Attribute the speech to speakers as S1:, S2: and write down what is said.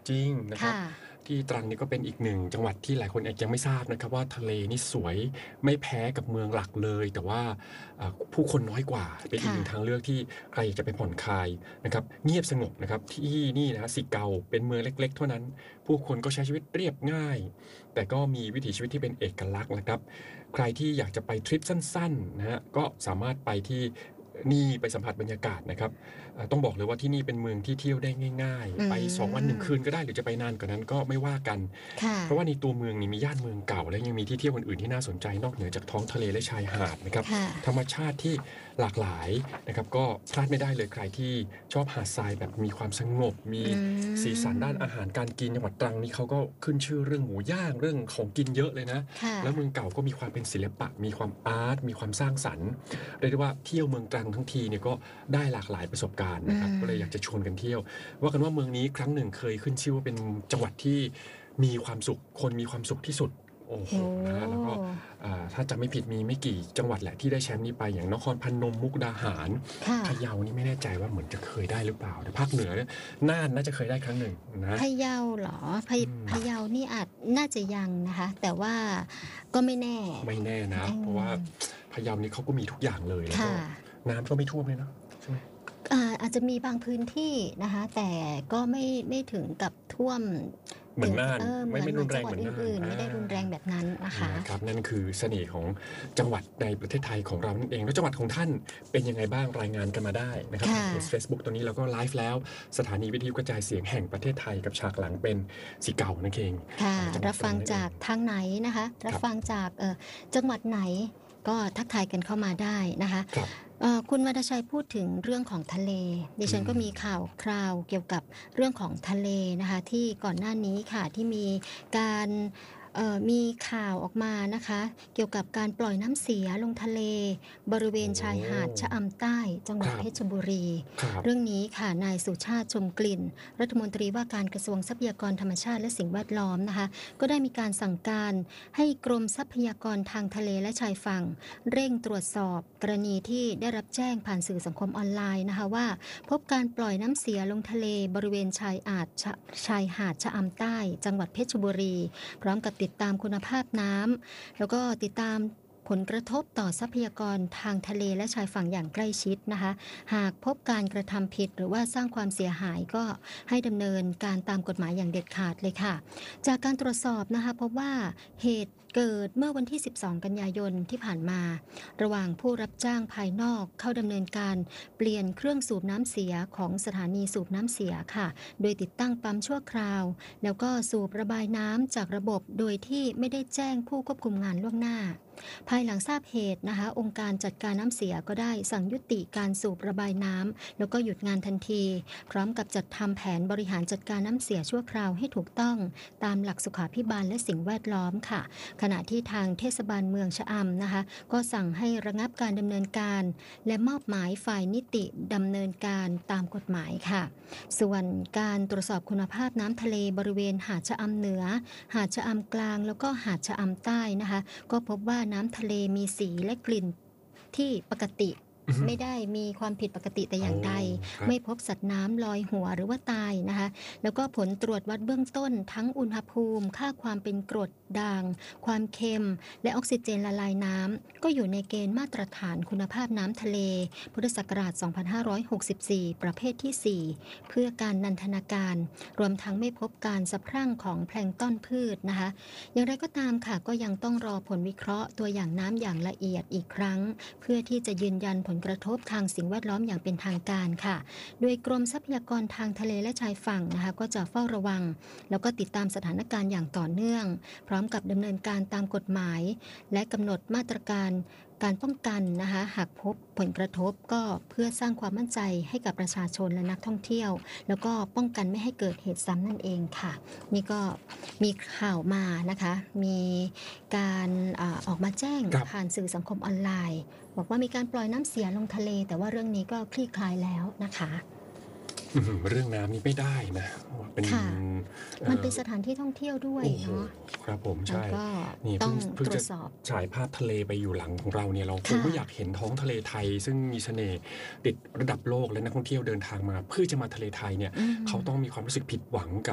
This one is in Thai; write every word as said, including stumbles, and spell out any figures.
S1: จริงนะครับที่ตรังนี่ก็เป็นอีกหนึ่งจังหวัดที่หลายคนอาจยังไม่ทราบนะครับว่าทะเลนี่สวยไม่แพ้กับเมืองหลักเลยแต่ว่าผู้คนน้อยกว่าเป็นอีกหนึ่งทางเลือกที่ใครอยากจะไปผ่อนคลายนะครับเงียบสงบนะครับที่นี่นะสิเกาเป็นเมืองเล็กๆเท่านั้นผู้คนก็ใช้ชีวิตเรียบง่ายแต่ก็มีวิถีชีวิตที่เป็นเอกลักษณ์นะครับใครที่อยากจะไปทริปสั้นๆนะฮะก็สามารถไปที่นี่ไปสัมผัสบรรยากาศนะครับต้องบอกเลยว่าที่นี่เป็นเมืองที่เที่ยวได้ง่ายๆไปสองวันหนึ่งคืนก็ได้หรือจะไปนานกว่านั้นก็ไม่ว่ากันเพราะว่าในตัวเมืองนี่มีย่านเมืองเก่าและยังมีที่เที่ยวอื่นๆที่น่าสนใจนอกเหนือจากท้องทะเลและชายหาดนะครับธรรมชาติที่หลากหลายนะครับก็พลาดไม่ได้เลยใครที่ชอบหาดทรายแบบมีความสงบมีสีสันด้านอาหารการกินจังหวัดตรังนี่เขาก็ขึ้นชื่อเรื่องหมูย่างเรื่องของกินเยอะเลยนะแล้วเมืองเก่าก็มีความเป็นศิลปะมีความอาร์ตมีความสร้างสรรค์เรียกได้ว่าเที่ยวเมืองตรังทั้งทีเนี่ยก็ได้หลากหลายประสบการณ์นะครับก็เลยอยากจะชวนกันเที่ยวว่ากันว่าเมืองนี้ครั้งหนึ่งเคยขึ้นชื่อว่าเป็นจังหวัดที่มีความสุขคนมีความสุขที่สุดโอ้โหนะแล้วก็ถ้าจำไม่ผิดมีไม่กี่จังหวัดแหละที่ได้แชมป์นี้ไปอย่างนครพนมมุกดาหารพะเยานี่ไม่แน่ใจว่าเหมือนจะเคยได้หรือเปล่าแต่ภาคเหนือน่านน่าจะเคยได้ครั้งหนึ่งนะ
S2: พะเยาเหรอพะเยานี่อาจน่าจะยังนะคะแต่ว่าก็ไม่แน่
S1: ไม่แน่นะเพราะว่าพะเยานี่เขาก็มีทุกอย่างเลยแล้วก็น้ำก็ไม่ท่วมเลยเนาะใช่ไหม
S2: อาจจะมีบางพื้นที่นะคะแต่ก็ไม่ไม่ถึงกับท่วม
S1: เหมือนน่านไม่ไม่รุนแรงเหมือนน่าน
S2: ไม่ได้รุนแรงแบบนั้นนะคะ
S1: ครับนั่นคือเสน่ห์ของจังหวัดในประเทศไทยของเรานั่นเองแล้วจังหวัดของท่านเป็นยังไงบ้างรายงานกันมาได้นะครับเพจ Facebook ตัวนี้เราก็ไลฟ์แล้วสถานีวิทยุกระจายเสียงแห่งประเทศไทยกับฉากหลังเป็นสิเก่านั่นเอง
S2: ค่ะรับฟังจากทางไหนนะคะรับฟังจากจังหวัดไหนก็ทักทายกันเข้ามาได้นะคะคุณวรรณชัยพูดถึงเรื่องของทะเลดิฉันก็มีข่าวคราวเกี่ยวกับเรื่องของทะเลนะคะที่ก่อนหน้านี้ค่ะที่มีการมีข่าวออกมานะคะเกี่ยวกับการปล่อยน้ำเสียลงทะเลบริเวณชายหาดชะอำใต้จังหวัดเพชรบุรีเรื่องนี้ค่ะนายสุชาติชมกลิ่นรัฐมนตรีว่าการกระทรวงทรัพยากรธรรมชาติและสิ่งแวดล้อมนะคะก็ได้มีการสั่งการให้กรมทรัพยากรทางทะเลและชายฝั่งเร่งตรวจสอบกรณีที่ได้รับแจ้งผ่านสื่อสังคมออนไลน์นะคะว่าพบการปล่อยน้ำเสียลงทะเลบริเวณชายหาดชายหาดชะอำใต้จังหวัดเพชรบุรีพร้อมกับติดตามคุณภาพน้ำแล้วก็ติดตามผลกระทบต่อทรัพยากรทางทะเลและชายฝั่งอย่างใกล้ชิดนะคะหากพบการกระทำผิดหรือว่าสร้างความเสียหายก็ให้ดำเนินการตามกฎหมายอย่างเด็ดขาดเลยค่ะจากการตรวจสอบนะคะพบว่าเหตุเกิดเมื่อวันที่สิบสองกันยายนที่ผ่านมาระหว่างผู้รับจ้างภายนอกเข้าดำเนินการเปลี่ยนเครื่องสูบน้ำเสียของสถานีสูบน้ำเสียค่ะโดยติดตั้งปั๊มชั่วคราวแล้วก็สูบระบายน้ำจากระบบโดยที่ไม่ได้แจ้งผู้ควบคุมงานล่วงหน้าภายหลังทราบเหตุนะคะองค์การจัดการน้ำเสียก็ได้สั่งยุติการสูบระบายน้ำแล้วก็หยุดงานทันทีพร้อมกับจัดทำแผนบริหารจัดการน้ำเสียชั่วคราวให้ถูกต้องตามหลักสุขาภิบาลและสิ่งแวดล้อมค่ะขณะที่ทางเทศบาลเมืองชะอำนะคะก็สั่งให้ระงับการดำเนินการและมอบหมายฝ่ายนิติดำเนินการตามกฎหมายค่ะส่วนการตรวจสอบคุณภาพน้ำทะเลบริเวณหาดชะอำเหนือหาดชะอำกลางแล้วก็หาดชะอำใต้นะคะก็พบว่าน้ำทะเลมีสีและกลิ่นที่ปกติไม่ได้มีความผิดปกติแต่อย่างใดไม่พบสัตว์น้ำลอยหัวหรือว่าตายนะคะแล้วก็ผลตรวจวัดเบื้องต้นทั้งอุณหภูมิค่าความเป็นกรดด่างความเค็มและออกซิเจนละลายน้ำก็อยู่ในเกณฑ์มาตรฐานคุณภาพน้ำทะเลพุทธศักราชสองพันห้าร้อยหกสิบสี่ประเภทที่สี่เพื่อการนันทนาการรวมทั้งไม่พบการสะพรั่งของแพลงก์ต้นพืชนะคะอย่างไรก็ตามค่ะก็ยังต้องรอผลวิเคราะห์ตัวอย่างน้ำอย่างละเอียดอีกครั้งเพื่อที่จะยืนยันผลกระทบทางสิ่งแวดล้อมอย่างเป็นทางการค่ะโดยกรมทรัพยากรทางทะเลและชายฝั่งนะคะก็จะเฝ้าระวังแล้วก็ติดตามสถานการณ์อย่างต่อเนื่องพร้อมกับดำเนินการตามกฎหมายและกำหนดมาตรการการป้องกันนะคะหากพบผลกระทบก็เพื่อสร้างความมั่นใจให้กับประชาชนและนักท่องเที่ยวแล้วก็ป้องกันไม่ให้เกิดเหตุซ้ำนั่นเองค่ะนี่ก็มีข่าวมานะคะมีการอ่าออกมาแจ้งผ่านสื่อสังคมออนไลน์บอกว่ามีการปล่อยน้ำเสียลงทะเลแต่ว่าเรื่องนี้ก็คลี่คลายแล้วนะคะ
S1: เรื่องน้ำนี้ไม่ได้นะเป็น
S2: มันเป็นสถานที่ท่องเที่ยวด้วยเนาะ
S1: ครับผมใช่
S2: นี่ต้องตรวจสอบ
S1: ฉายภาพทะเลไปอยู่หลังของเราเนี่ยเราคงไม่อยากเห็นท้องทะเลไทยซึ่งมีเสน่ห์ติดระดับโลกและนักท่องเที่ยวเดินทางมาเพื่อจะมาทะเลไทยเนี่ยเขาต้องมีความรู้สึกผิดหวังกับ